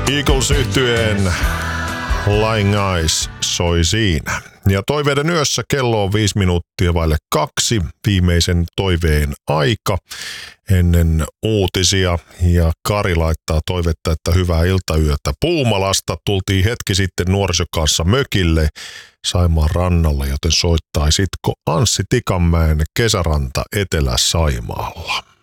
Eagles-yhtyeen Lying Eyes soi siinä. Ja toiveiden yössä kello on 5 minuuttia vaille 2, viimeisen toiveen aika ennen uutisia. Ja Kari laittaa toivetta, että hyvää iltayötä. Puumalasta tultiin hetki sitten nuorison kanssa mökille Saimaan rannalle, joten soittaisitko Anssi Tikanmäen Kesäranta Etelä-Saimaalla?